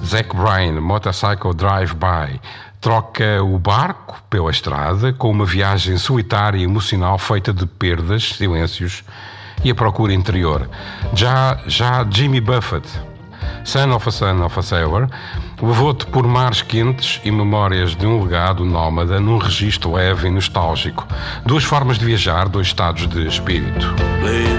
Zach Bryan, Motorcycle Drive-By, troca o barco pela estrada com uma viagem solitária e emocional feita de perdas, silêncios e a procura interior. Já Jimmy Buffett, Son of a Sailor, levou-te por mares quentes e memórias de um legado nómada num registro leve e nostálgico. Duas formas de viajar, dois estados de espírito.